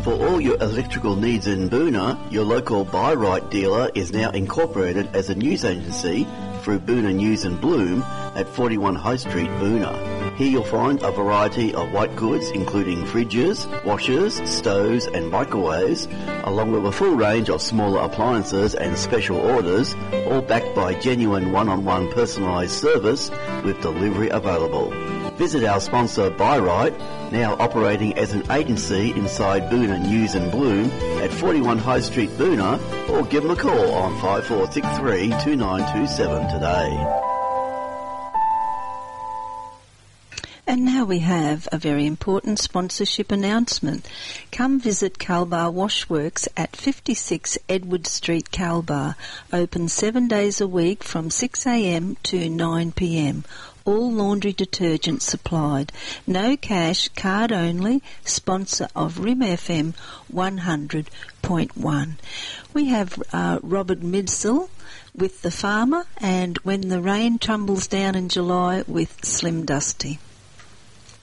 For all your electrical needs in Boona, your local Buy-Right dealer is now incorporated as a news agency through Boona News and Bloom at 41 High Street, Boona. Here you'll find a variety of white goods including fridges, washers, stoves and microwaves, along with a full range of smaller appliances and special orders, all backed by genuine one-on-one personalised service with delivery available. Visit our sponsor Buy-Right, now operating as an agency inside Boona News and Bloom at 41 High Street, Boona, or give them a call on 5463 2927 today. And now we have a very important sponsorship announcement. Come visit Calbar Washworks at 56 Edward Street, Calbar. Open 7 days a week from 6 a.m. to 9 p.m. All laundry detergent supplied. No cash, card only. Sponsor of RIM FM 100.1. We have Robert Midsell with The Farmer, and When the Rain Tumbles Down in July with Slim Dusty.